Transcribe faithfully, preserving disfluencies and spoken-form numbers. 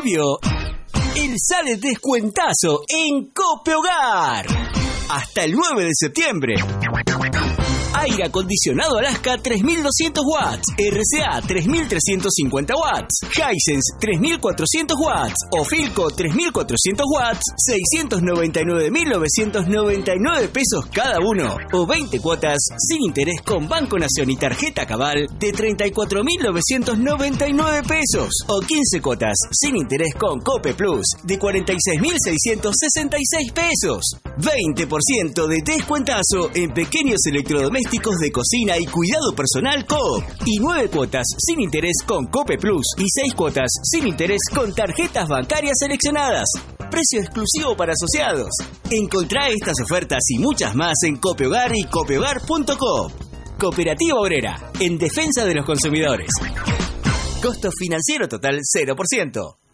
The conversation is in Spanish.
volvió el Sale Descuentazo en Cope Hogar. Hasta el nueve de septiembre. Aire acondicionado Alaska tres mil doscientos watts, R C A tres mil trescientos cincuenta watts, Hisense tres mil cuatrocientos watts o Philco tres mil cuatrocientos watts, seiscientos noventa y nueve mil novecientos noventa y nueve pesos cada uno, o veinte cuotas sin interés con Banco Nación y tarjeta Cabal de treinta y cuatro mil novecientos noventa y nueve pesos, o quince cuotas sin interés con Cope Plus de cuarenta y seis mil seiscientos sesenta y seis pesos. veinte por ciento de descuentazo en pequeños electrodomésticos de cocina y cuidado personal Coop, y nueve cuotas sin interés con Cope Plus y seis cuotas sin interés con tarjetas bancarias seleccionadas. Precio exclusivo para asociados. Encontrá estas ofertas y muchas más en Cope Hogar y copehogar punto com. Cooperativa Obrera, en defensa de los consumidores. Costo financiero total cero por ciento.